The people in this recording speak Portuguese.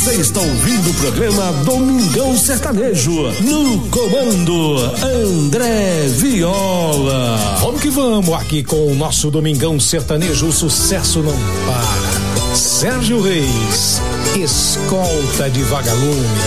Você está ouvindo o programa Domingão Sertanejo. No comando, André Viola. Vamos que vamos aqui com o nosso Domingão Sertanejo. O sucesso não para. Sérgio Reis, escolta de vagalume.